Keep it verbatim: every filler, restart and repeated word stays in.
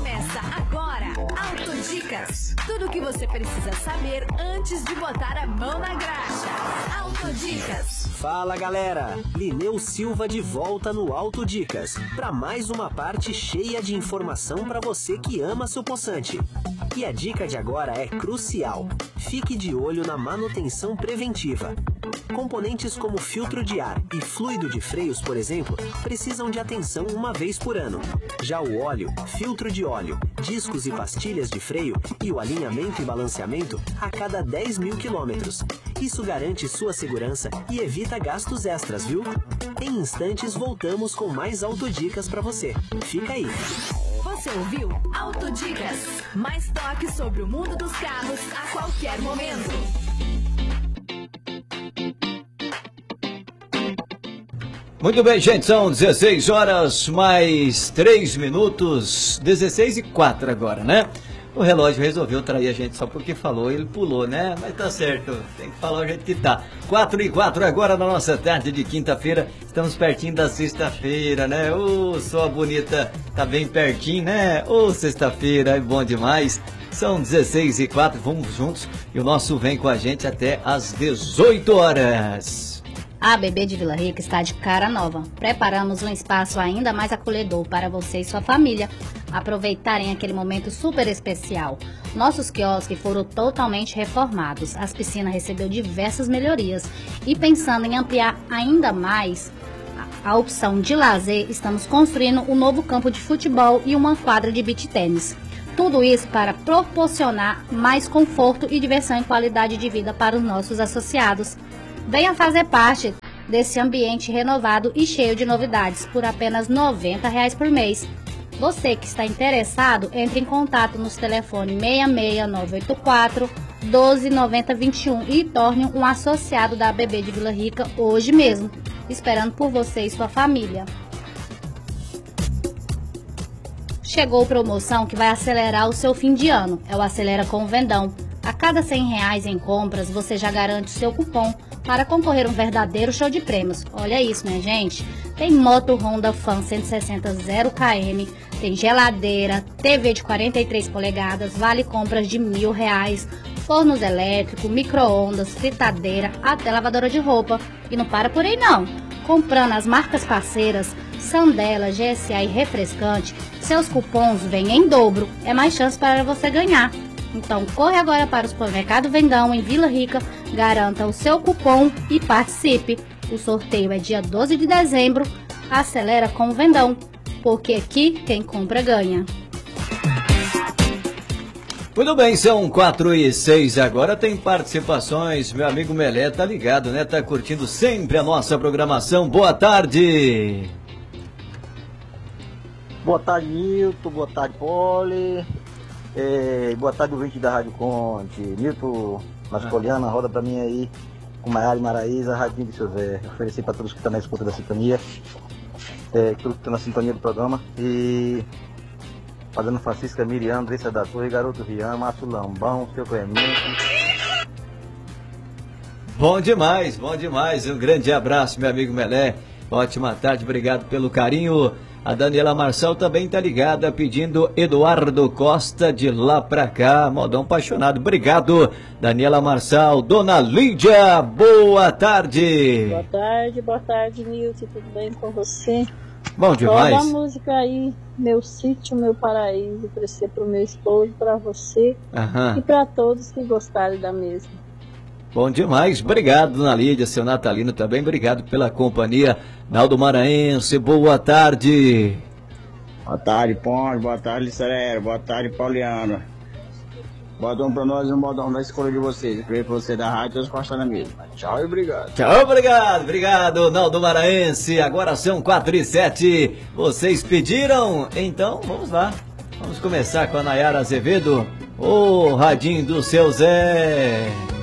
Começa agora, Autodicas. Tudo o que você precisa saber antes de botar a mão na graxa. Autodicas. Fala galera, Lineu Silva de volta no Autodicas, para mais uma parte cheia de informação para você que ama seu poçante. E a dica de agora é crucial. Fique de olho na manutenção preventiva. Componentes como filtro de ar e fluido de freios, por exemplo, precisam de atenção uma vez por ano. Já o óleo, filtro de óleo, discos e pastilhas de freio e o alinhamento e balanceamento a cada dez mil quilômetros. Isso garante sua segurança e evita gastos extras, viu? Em instantes voltamos com mais Autodicas para você. Fica aí! Você ouviu Autodicas? Mais toques sobre o mundo dos carros a qualquer momento. Muito bem, gente, são dezesseis horas mais três minutos, dezesseis e quatro agora, né? O relógio resolveu trair a gente só porque falou, ele pulou, né? Mas tá certo, tem que falar o jeito que tá. quatro e quatro agora na nossa tarde de quinta-feira, estamos pertinho da sexta-feira, né? Ô, oh, só bonita, tá bem pertinho, né? Ô, oh, sexta-feira, é bom demais. São dezesseis e quatro, vamos juntos e o nosso vem com a gente até às dezoito horas. A B B de Vila Rica está de cara nova. Preparamos um espaço ainda mais acolhedor para você e sua família aproveitarem aquele momento super especial. Nossos quiosques foram totalmente reformados. As piscinas recebeu diversas melhorias. E pensando em ampliar ainda mais a opção de lazer, estamos construindo um novo campo de futebol e uma quadra de beach tênis. Tudo isso para proporcionar mais conforto e diversão e qualidade de vida para os nossos associados. Venha fazer parte desse ambiente renovado e cheio de novidades por apenas noventa reais por mês. Você que está interessado, entre em contato nos telefones seis seis nove oito quatro, doze noventa vinte e um e torne um associado da A B B de Vila Rica hoje mesmo, esperando por você e sua família. Chegou promoção que vai acelerar o seu fim de ano, é o Acelera com o Vendão. A cada cem reais em compras, você já garante o seu cupom para concorrer a um verdadeiro show de prêmios. Olha isso, minha gente. Tem moto Honda Fan cento e sessenta zero quilômetros, tem geladeira, T V de quarenta e três polegadas, vale compras de mil reais, fornos elétricos, micro-ondas, fritadeira, até lavadora de roupa. E não para por aí não. Comprando as marcas parceiras, Sandela, G S A e Refrescante, seus cupons vêm em dobro. É mais chance para você ganhar. Então corre agora para o Supermercado Vendão em Vila Rica, garanta o seu cupom e participe. O sorteio é dia doze de dezembro, acelera com o Vendão, porque aqui quem compra ganha. Muito bem, são quatro e seis agora, tem participações, meu amigo Melé tá ligado, né? Tá curtindo sempre a nossa programação. Boa tarde! Boa tarde, Nilton, boa tarde, Poli. É, boa tarde, ouvinte da Rádio Conte. Nilton Mascoliana, roda pra mim aí com Maiara e Maraísa, Radinho de seu Zé. Oferecer pra todos que estão na escuta da sintonia, é, todos que estão na sintonia do programa. E fazendo Francisca Miriam, Andressa da Torre, Garoto Rian, Márcio Lambão, seu Clemente. Bom demais, bom demais. Um grande abraço, meu amigo Melé. Ótima tarde, obrigado pelo carinho. A Daniela Marçal também tá ligada, pedindo Eduardo Costa de lá pra cá, modão apaixonado. Obrigado, Daniela Marçal. Dona Lídia, boa tarde. Boa tarde, boa tarde, Nilton, tudo bem com você? Bom demais. Toda a música aí, Meu Sítio, Meu Paraíso, para ser pro meu esposo, para você Aham. e para todos que gostarem da mesma. Bom demais, obrigado, Dona Lídia, seu Natalino também, obrigado pela companhia. Naldo Maranhense, boa tarde. Boa tarde, Ponte, boa tarde, Licerero, boa tarde, Pauliano. Bota um pra nós e um modão da escolha de vocês. Primeiro pra você da rádio, eu gosto na mesma. Tchau e obrigado. Tchau, obrigado, obrigado, Naldo Maranhense. Agora são quatro e sete. Vocês pediram? Então vamos lá. Vamos começar com a Nayara Azevedo. Ô, radinho do seu Zé.